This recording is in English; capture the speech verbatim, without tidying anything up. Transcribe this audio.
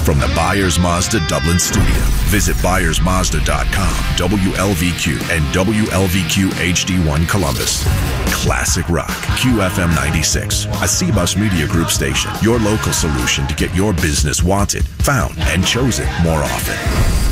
From the Byers Mazda Dublin studio, visit byers mazda dot com, W L V Q, and W L V Q H D one Columbus. Classic rock, Q F M ninety-six, a C-Bus Media Group station. Your local solution to get your business wanted, found, and chosen more often.